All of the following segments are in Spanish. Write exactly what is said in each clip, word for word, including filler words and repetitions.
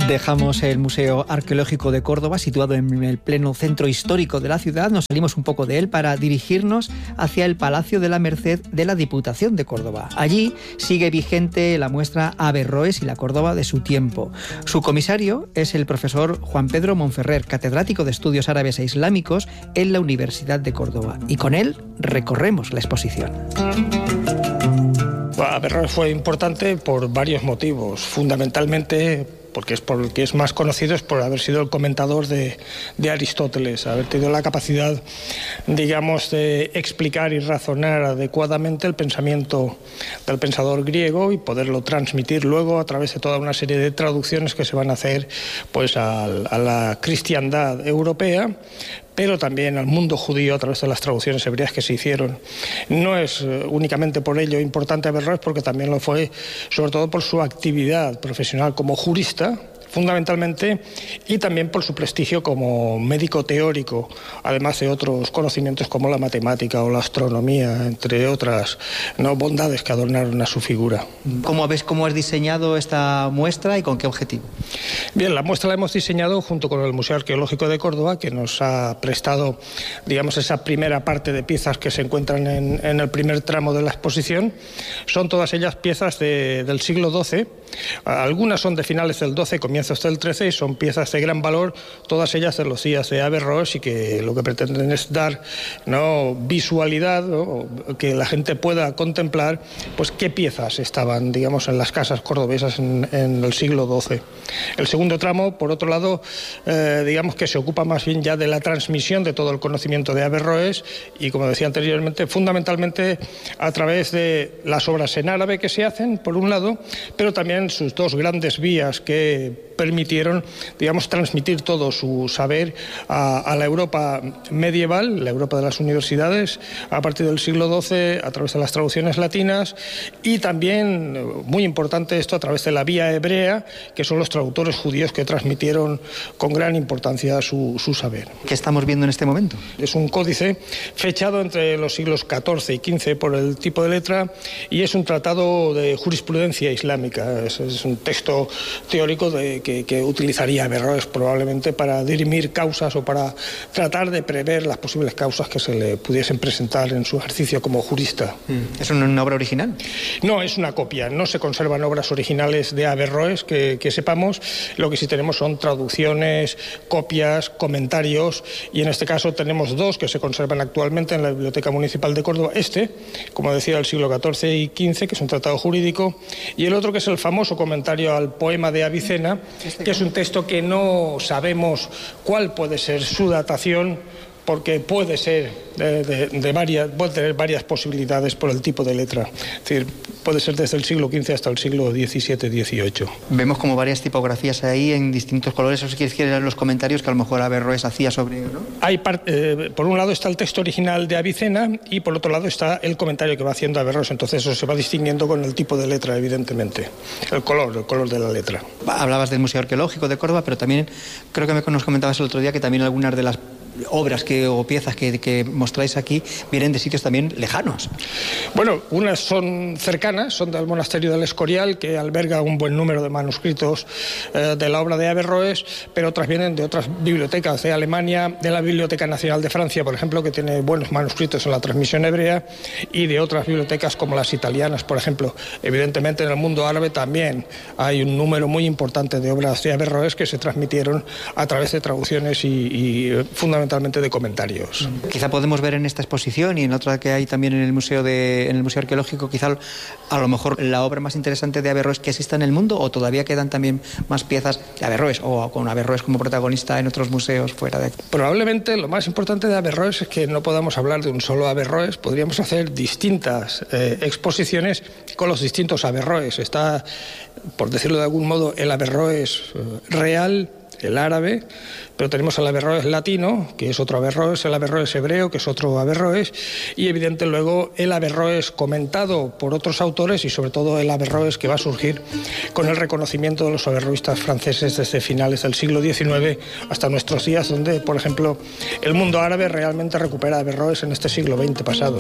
Dejamos el Museo Arqueológico de Córdoba, situado en el pleno centro histórico de la ciudad. Nos salimos un poco de él para dirigirnos hacia el Palacio de la Merced de la Diputación de Córdoba. Allí sigue vigente la muestra Averroes y la Córdoba de su tiempo. Su comisario es el profesor Juan Pedro Monferrer, catedrático de Estudios Árabes e Islámicos en la Universidad de Córdoba. Y con él recorremos la exposición. Averroes fue importante por varios motivos, fundamentalmente porque es por el que es más conocido, es por haber sido el comentador de, de Aristóteles, haber tenido la capacidad, digamos, de explicar y razonar adecuadamente el pensamiento del pensador griego y poderlo transmitir luego a través de toda una serie de traducciones que se van a hacer pues a, a la cristiandad europea, pero también al mundo judío a través de las traducciones hebreas que se hicieron. No es únicamente por ello importante Averroes, porque también lo fue sobre todo por su actividad profesional como jurista, fundamentalmente, y también por su prestigio como médico teórico, además de otros conocimientos como la matemática o la astronomía, entre otras ¿no? bondades que adornaron a su figura. ¿Cómo ves cómo has diseñado esta muestra y con qué objetivo? Bien, la muestra la hemos diseñado junto con el Museo Arqueológico de Córdoba, que nos ha prestado, digamos, esa primera parte de piezas que se encuentran en, en el primer tramo de la exposición. Son todas ellas piezas de, del siglo doce, algunas son de finales del doce, comienzos del trece, y son piezas de gran valor, todas ellas de los días de Averroes, y que lo que pretenden es dar ¿no? visualidad, ¿no? que la gente pueda contemplar pues qué piezas estaban, digamos, en las casas cordobesas en, en el siglo doce. El segundo tramo, por otro lado, eh, digamos que se ocupa más bien ya de la transmisión de todo el conocimiento de Averroes, y como decía anteriormente, fundamentalmente a través de las obras en árabe que se hacen, por un lado, pero también sus dos grandes vías que permitieron, digamos, transmitir todo su saber a, a la Europa medieval, la Europa de las universidades, a partir del siglo doce, a través de las traducciones latinas, y también, muy importante esto, a través de la vía hebrea, que son los traductores judíos que transmitieron con gran importancia su, su saber. ¿Qué estamos viendo en este momento? Es un códice fechado entre los siglos catorce y quince por el tipo de letra, y es un tratado de jurisprudencia islámica. Es, es un texto teórico de Que, que utilizaría Averroes probablemente para dirimir causas o para tratar de prever las posibles causas que se le pudiesen presentar en su ejercicio como jurista. ¿Es una, una obra original? No, es una copia. No se conservan obras originales de Averroes que, que sepamos. Lo que sí tenemos son traducciones, copias, comentarios, y en este caso tenemos dos que se conservan actualmente en la Biblioteca Municipal de Córdoba. Este, como decía, del siglo catorce y quince, que es un tratado jurídico, y el otro que es el famoso comentario al poema de Avicena, que es un texto que no sabemos cuál puede ser su datación, porque puede ser de, de, de varias, puede tener varias posibilidades por el tipo de letra. Es decir, puede ser desde el siglo quince hasta el siglo diecisiete dieciocho. Vemos como varias tipografías ahí en distintos colores. ¿O si quieres que leer los comentarios que a lo mejor Averroes hacía sobre ello, ¿no? Hay eh, por un lado está el texto original de Avicena, y por otro lado está el comentario que va haciendo Averroes. Entonces eso se va distinguiendo con el tipo de letra, evidentemente. El color, el color de la letra. Hablabas del Museo Arqueológico de Córdoba, pero también creo que nos comentabas el otro día que también algunas de las obras que, o piezas que, que mostráis aquí vienen de sitios también lejanos. Bueno, unas son cercanas, son del monasterio del Escorial, que alberga un buen número de manuscritos eh, de la obra de Averroes, pero otras vienen de otras bibliotecas de Alemania, de la Biblioteca Nacional de Francia, por ejemplo, que tiene buenos manuscritos en la transmisión hebrea, y de otras bibliotecas como las italianas, por ejemplo. Evidentemente en el mundo árabe también hay un número muy importante de obras de Averroes que se transmitieron a través de traducciones y, y fundamentalmente de comentarios. Quizá podemos ver en esta exposición y en otra que hay también en el museo de, en el Museo Arqueológico, quizá a lo mejor la obra más interesante de Averroes que exista en el mundo, o todavía quedan también más piezas de Averroes o con Averroes como protagonista en otros museos fuera de aquí. Probablemente lo más importante de Averroes es que no podamos hablar de un solo Averroes, podríamos hacer distintas eh, exposiciones con los distintos Averroes. Está, por decirlo de algún modo, el Averroes eh, real, el árabe, pero tenemos el Averroes latino, que es otro Averroes, el Averroes hebreo, que es otro Averroes, y evidente luego el Averroes comentado por otros autores, y sobre todo el Averroes que va a surgir con el reconocimiento de los averroístas franceses desde finales del siglo diecinueve hasta nuestros días, donde, por ejemplo, el mundo árabe realmente recupera Averroes en este siglo veinte pasado.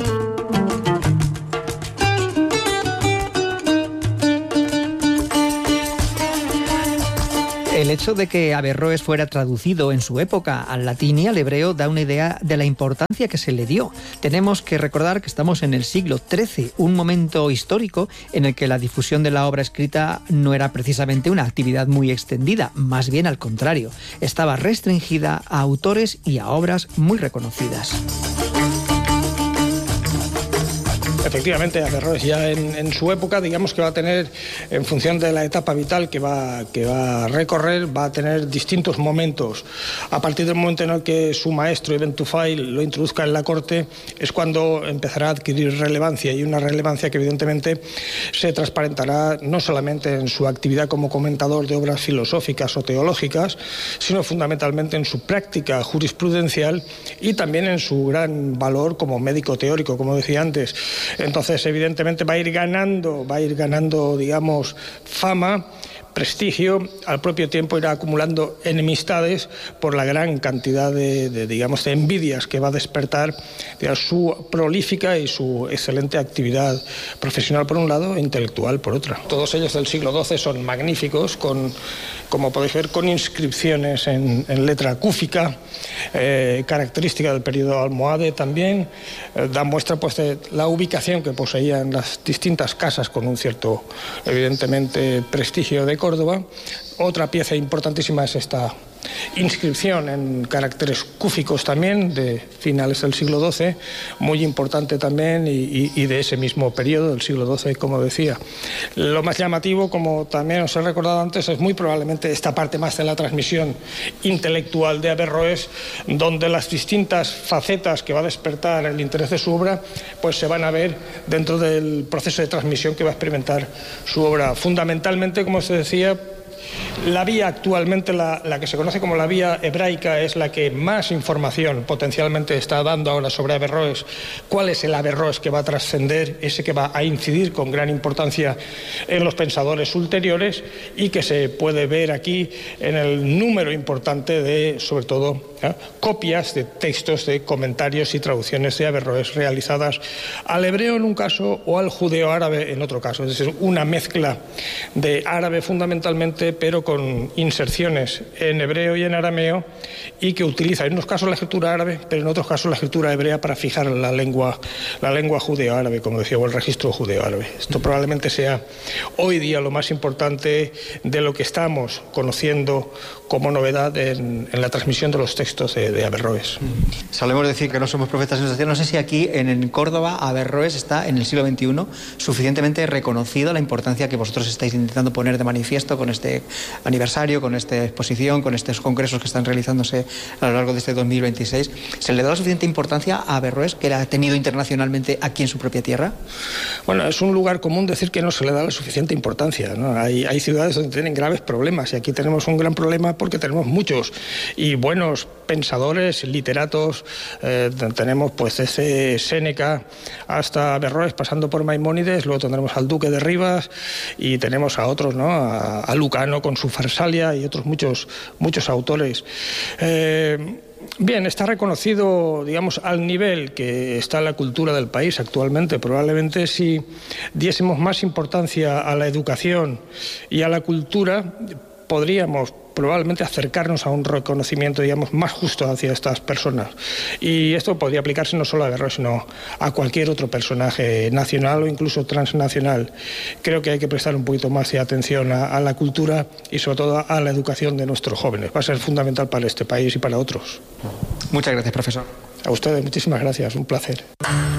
El hecho de que Averroes fuera traducido en su época al latín y al hebreo da una idea de la importancia que se le dio. Tenemos que recordar que estamos en el siglo trece, un momento histórico en el que la difusión de la obra escrita no era precisamente una actividad muy extendida, más bien al contrario, estaba restringida a autores y a obras muy reconocidas. Efectivamente, Averroes ya en, en su época, digamos que va a tener, en función de la etapa vital que va, que va a recorrer, va a tener distintos momentos. A partir del momento en el que su maestro, Ibn Tufail, lo introduzca en la corte, es cuando empezará a adquirir relevancia, y una relevancia que evidentemente se transparentará no solamente en su actividad como comentador de obras filosóficas o teológicas, sino fundamentalmente en su práctica jurisprudencial y también en su gran valor como médico teórico, como decía antes. Entonces, evidentemente, va a ir ganando, va a ir ganando, digamos, fama, prestigio, al propio tiempo irá acumulando enemistades por la gran cantidad de, de digamos, de envidias que va a despertar, digamos, su prolífica y su excelente actividad profesional por un lado e intelectual por otro. Todos ellos del siglo doce son magníficos, con, como podéis ver, con inscripciones en, en letra cúfica, eh, característica del periodo almohade también, eh, da muestra pues de la ubicación que poseían las distintas casas con un cierto, evidentemente, prestigio de Córdoba. Otra pieza importantísima es esta inscripción en caracteres cúficos también, de finales del siglo doce, muy importante también, y, y, y de ese mismo periodo del siglo doce, como decía. Lo más llamativo, como también os he recordado antes, es muy probablemente esta parte más de la transmisión intelectual de Averroes, donde las distintas facetas que va a despertar el interés de su obra, pues se van a ver dentro del proceso de transmisión que va a experimentar su obra. Fundamentalmente, como os decía, la vía actualmente, la, la que se conoce como la vía hebraica, es la que más información potencialmente está dando ahora sobre Averroes. ¿Cuál es el Averroes que va a trascender, ese que va a incidir con gran importancia en los pensadores ulteriores y que se puede ver aquí en el número importante de, sobre todo, ¿eh? copias de textos, de comentarios y traducciones de Averroes realizadas al hebreo en un caso o al judeo-árabe en otro caso? Es decir, una mezcla de árabe fundamentalmente, pero con inserciones en hebreo y en arameo, y que utiliza en unos casos la escritura árabe, pero en otros casos la escritura hebrea para fijar la lengua, la lengua judeo-árabe, como decía, o el registro judeo-árabe. Esto probablemente sea hoy día lo más importante de lo que estamos conociendo como novedad en, en la transmisión de los textos de, de Averroes. Solemos decir que no somos profetas en sensación. No sé si aquí en, en Córdoba Averroes está en el siglo veintiuno suficientemente reconocido, la importancia que vosotros estáis intentando poner de manifiesto con este aniversario, con esta exposición, con estos congresos que están realizándose a lo largo de este dos mil veintiséis. ¿Se le da la suficiente importancia a Averroes que la ha tenido internacionalmente aquí en su propia tierra? Bueno, es un lugar común decir que no se le da la suficiente importancia, ¿no? Hay, hay ciudades donde tienen graves problemas, y aquí tenemos un gran problema porque tenemos muchos y buenos pensadores, literatos. Eh, tenemos pues desde Séneca hasta Averroes, pasando por Maimónides. Luego tendremos al Duque de Rivas y tenemos a otros, ¿no? A, a Lucano con su Farsalia y otros muchos, muchos autores. Eh, Bien, está reconocido, digamos, al nivel que está la cultura del país actualmente. Probablemente si diésemos más importancia a la educación y a la cultura, podríamos probablemente acercarnos a un reconocimiento, digamos, más justo hacia estas personas. Y esto podría aplicarse no solo a Averroes, sino a cualquier otro personaje nacional o incluso transnacional. Creo que hay que prestar un poquito más de atención a, a la cultura y sobre todo a la educación de nuestros jóvenes. Va a ser fundamental para este país y para otros. Muchas gracias, profesor. A ustedes, muchísimas gracias. Un placer.